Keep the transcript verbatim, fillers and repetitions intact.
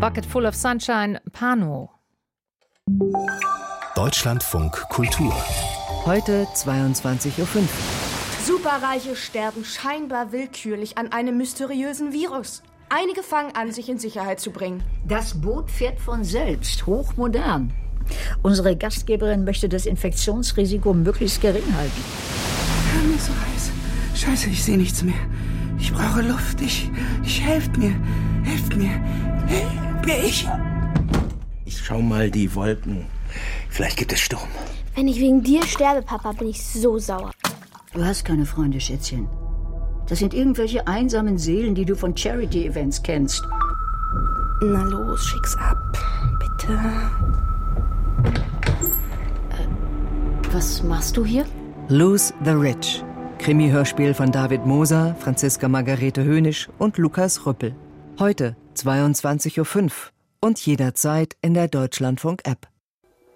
Bucket Full of Sunshine, Pano. Deutschlandfunk Kultur. Heute zweiundzwanzig Uhr fünf. Superreiche sterben scheinbar willkürlich an einem mysteriösen Virus. Einige fangen an, sich in Sicherheit zu bringen. Das Boot fährt von selbst, hochmodern. Unsere Gastgeberin möchte das Infektionsrisiko möglichst gering halten. Mir ist so heiß. Scheiße, ich sehe nichts mehr. Ich brauche Luft. Ich, ich helft mir. Helft mir. Helft mir, ich. Ich schau mal die Wolken. Vielleicht gibt es Sturm. Wenn ich wegen dir sterbe, Papa, bin ich so sauer. Du hast keine Freunde, Schätzchen. Das sind irgendwelche einsamen Seelen, die du von Charity-Events kennst. Na los, schick's ab. Bitte. Äh, was machst du hier? Lose the Rich. Krimi-Hörspiel von David Moser, Franziska Margarete Hönisch und Lukas Rüppel. Heute zweiundzwanzig Uhr fünf und jederzeit in der Deutschlandfunk-App.